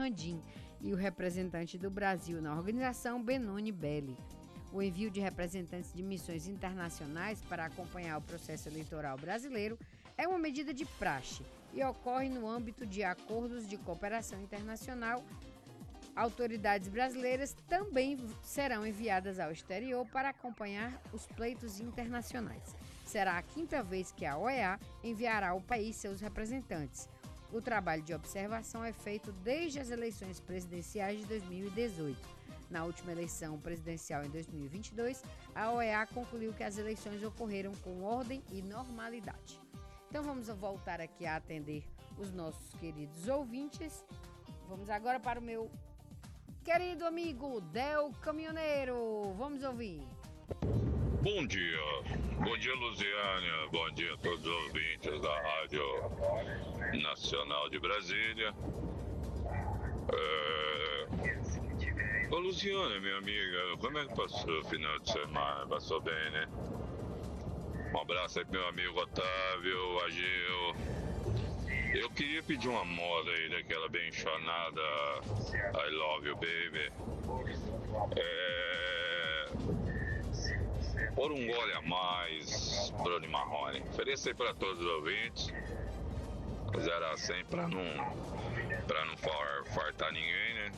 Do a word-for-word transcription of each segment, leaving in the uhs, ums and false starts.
Randim e o representante do Brasil na organização, Benoni Belli. O envio de representantes de missões internacionais para acompanhar o processo eleitoral brasileiro é uma medida de praxe e ocorre no âmbito de acordos de cooperação internacional. Autoridades brasileiras também serão enviadas ao exterior para acompanhar os pleitos internacionais. Será a quinta vez que a O E A enviará ao país seus representantes. O trabalho de observação é feito desde as eleições presidenciais de dois mil e dezoito. Na última eleição presidencial em dois mil e vinte e dois, a O E A concluiu que as eleições ocorreram com ordem e normalidade. Então vamos voltar aqui a atender os nossos queridos ouvintes. Vamos agora para o meu querido amigo Del Caminhoneiro. Vamos ouvir. Bom dia. Bom dia, Luziânia. Bom dia a todos os ouvintes da Rádio Nacional de Brasília. É... Ô, Luziana, minha amiga, como é que passou o final de semana? Passou bem, né? Um abraço aí pro meu amigo Otávio, Agil. Eu queria pedir uma moda aí, daquela bem chonada I Love You, Baby. É... Por um gole a mais, Bruno Marrone. Ofereço aí pra todos os ouvintes. zero a cem pra não, pra não far, fartar ninguém, né?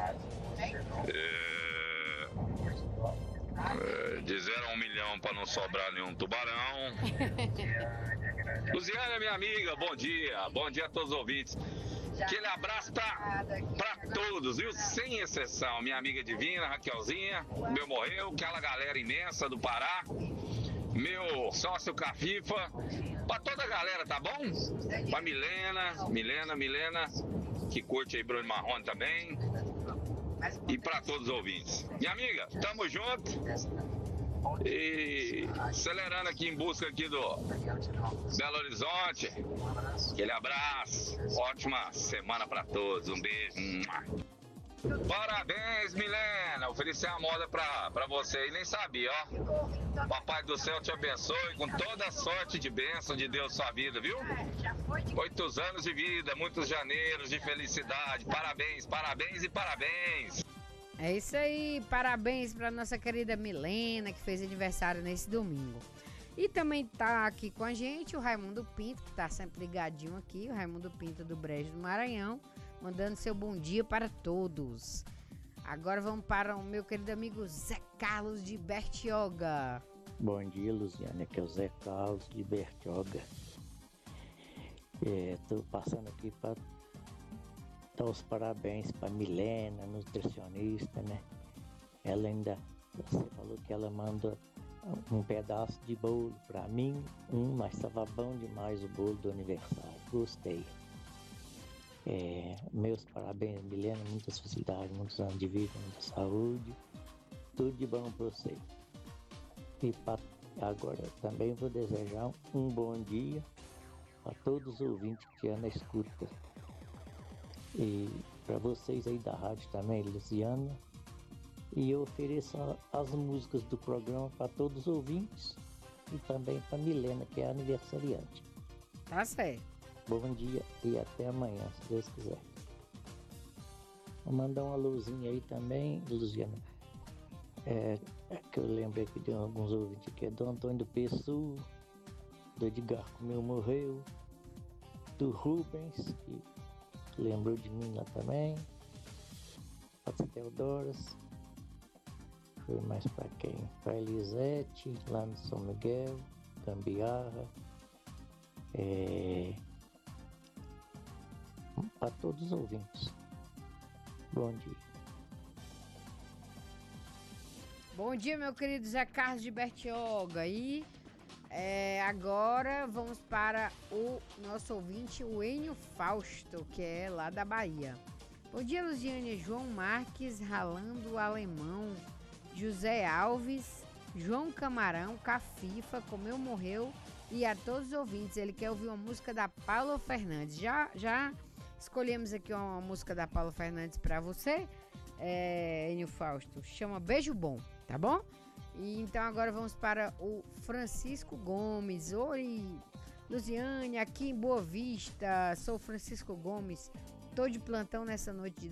É, é, de zero a um milhão pra não sobrar nenhum tubarão. Luziana, minha amiga, bom dia. Bom dia a todos os ouvintes. Aquele abraço pra, pra todos, viu? Sem exceção. Minha amiga divina, Raquelzinha, meu morreu, aquela galera imensa do Pará, meu sócio Cafifa, pra toda a galera, tá bom? Pra Milena, Milena, Milena, que curte aí Bruno Marrone também. E pra todos os ouvintes. Minha amiga, tamo junto. E acelerando aqui em busca aqui do Belo Horizonte. Aquele abraço. Ótima semana pra todos. Um beijo. Parabéns, Milena. Ofereci a moda pra, pra você e nem sabia, ó. Papai do céu te abençoe com toda a sorte de bênção de Deus sua vida, viu? Oitos anos de vida, muitos janeiros de felicidade. Parabéns, parabéns e parabéns. É isso aí, parabéns para nossa querida Milena, que fez aniversário nesse domingo. E também tá aqui com a gente o Raimundo Pinto, que tá sempre ligadinho aqui, o Raimundo Pinto do Brejo do Maranhão, mandando seu bom dia para todos. Agora vamos para o meu querido amigo Zé Carlos de Bertioga. Bom dia, Luziana, aqui é o Zé Carlos de Bertioga. Estou é, passando aqui para dar os parabéns para Milena, nutricionista, né? Ela ainda, você falou que ela manda um pedaço de bolo para mim, um, mas estava bom demais o bolo do aniversário, gostei. É, meus parabéns, Milena, muitas felicidades, muitos anos de vida, muita saúde, tudo de bom para você. E pra, agora também vou desejar um bom dia a todos os ouvintes que estão na escuta. E para vocês aí da rádio também, Luciana. E eu ofereço as músicas do programa para todos os ouvintes e também para Milena, que é aniversariante. Tá certo. Bom dia e até amanhã, se Deus quiser. Vou mandar uma luzinha aí também, Luciana. É, é que eu lembrei que tem alguns ouvintes aqui, é do Antônio do Pessoa, do Edgar Comeu Morreu, do Rubens, que lembrou de mim lá também, para Teodoras, foi mais para quem? Para Elisete, lá no São Miguel, Gambiarra, é, para todos os ouvintes. Bom dia. Bom dia, meu querido Zé Carlos de Bertioga. E é, agora vamos para o nosso ouvinte, o Enio Fausto, que é lá da Bahia. Bom dia, Luziane. João Marques, Ralando Alemão, José Alves, João Camarão, Cafifa, Comeu Morreu e a todos os ouvintes. Ele quer ouvir uma música da Paula Fernandes. Já, já escolhemos aqui uma música da Paula Fernandes para você, é, Enio Fausto. Chama Beijo Bom. Tá bom? E então agora vamos para o Francisco Gomes. Oi, Luziane, aqui em Boa Vista. Sou Francisco Gomes. Tô de plantão nessa noite de